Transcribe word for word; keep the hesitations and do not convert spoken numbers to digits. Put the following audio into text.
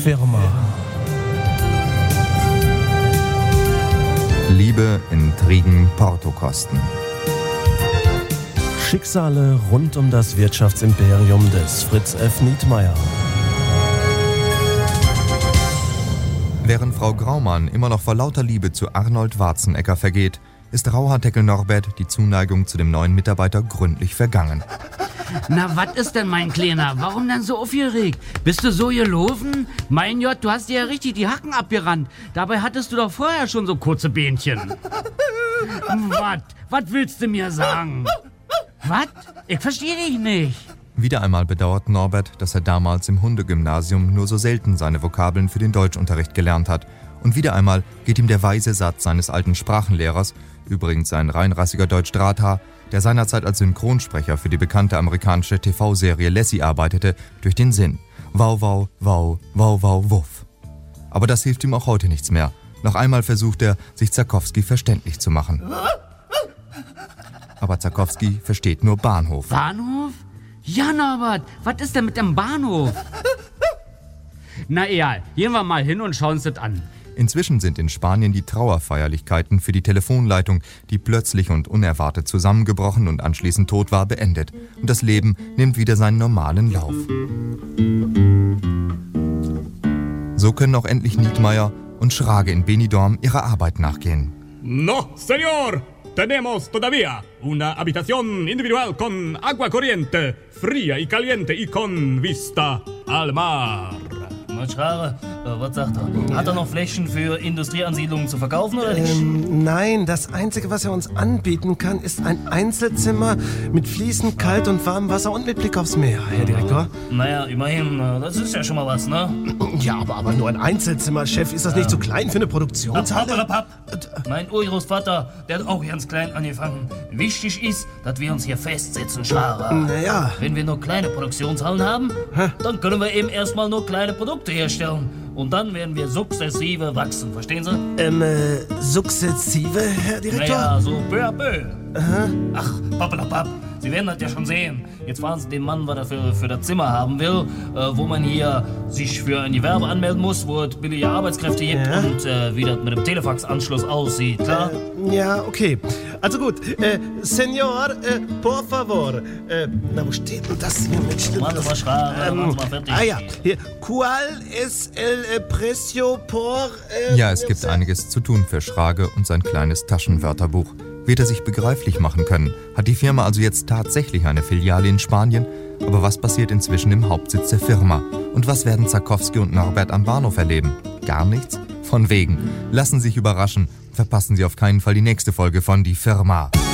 Firma. Liebe, Intrigen, Portokosten. Schicksale rund um das Wirtschaftsimperium des Fritz F. Nietmeyer. Während Frau Graumann immer noch vor lauter Liebe zu Arnold Warzenegger vergeht, ist Rauhaardeckel Norbert die Zuneigung zu dem neuen Mitarbeiter gründlich vergangen. Na, was ist denn, mein Kleiner? Warum denn so aufgeregt? Bist du so gelaufen? Mein Gott, du hast dir ja richtig die Hacken abgerannt. Dabei hattest du doch vorher schon so kurze Bähnchen. Was? Was willst du mir sagen? Was? Ich verstehe dich nicht. Wieder einmal bedauert Norbert, dass er damals im Hundegymnasium nur so selten seine Vokabeln für den Deutschunterricht gelernt hat. Und wieder einmal geht ihm der weise Satz seines alten Sprachenlehrers, übrigens ein reinrassiger Deutsch-Drahthaar, der seinerzeit als Synchronsprecher für die bekannte amerikanische T V-Serie Lassie arbeitete, durch den Sinn. Wau, wau, wau, wau, wau, wuff. Aber das hilft ihm auch heute nichts mehr. Noch einmal versucht er, sich Zarkowski verständlich zu machen. Aber Zarkowski versteht nur Bahnhof. Bahnhof? Ja, Norbert, was ist denn mit dem Bahnhof? Na egal, gehen wir mal hin und schauen uns das an. Inzwischen sind in Spanien die Trauerfeierlichkeiten für die Telefonleitung, die plötzlich und unerwartet zusammengebrochen und anschließend tot war, beendet. Und das Leben nimmt wieder seinen normalen Lauf. So können auch endlich Nietmeyer und Schrage in Benidorm ihrer Arbeit nachgehen. No, señor! Tenemos todavía una habitación individual con agua corriente, fría y caliente y con vista al mar. Na, Schrage, äh, was sagt er? Hat er noch Flächen für Industrieansiedlungen zu verkaufen oder nicht? Ähm, nein, das Einzige, was er uns anbieten kann, ist ein Einzelzimmer mit fließend kalt und warmem Wasser und mit Blick aufs Meer, Herr Direktor. Naja, immerhin, das ist ja schon mal was, ne? Ja, aber, aber nur ein Einzelzimmer, Chef. Ist das ja nicht zu klein für eine Produktionshalle? Papp, papp, papp. Mein Urgroßvater, der hat auch ganz klein angefangen. Wichtig ist, dass wir uns hier festsetzen, Schrage. Naja. Wenn wir nur kleine Produktionshallen haben, Hä? dann können wir eben erstmal nur kleine Produkte herstellen. Und dann werden wir sukzessive wachsen, verstehen Sie? Ähm, äh, sukzessive, Herr Direktor? Naja, so peu à peu. Aha. Ach, pappelapapp, Sie werden das ja schon sehen. Jetzt fragen Sie den Mann, was er für, für das Zimmer haben will, äh, wo man hier sich für ein Gewerbe anmelden muss, wo es billige Arbeitskräfte gibt ja. und äh, wie das mit dem Telefaxanschluss aussieht, klar? Äh, ja, okay. Also gut, äh, Senor, äh, por favor. Äh, na, wo steht denn das hier mit? Machen Sie mal Schrage, ähm, machen Sie mal fertig. Ah ja, hier. Qual es el precio por... Äh, ja, es gibt einiges zu tun für Schrage und sein kleines Taschenwörterbuch. Wird er sich begreiflich machen können? Hat die Firma also jetzt tatsächlich eine Filiale in Spanien? Aber was passiert inzwischen im Hauptsitz der Firma? Und was werden Zarkowski und Norbert am Bahnhof erleben? Gar nichts? Von wegen. Lassen Sie sich überraschen. Verpassen Sie auf keinen Fall die nächste Folge von Die Firma.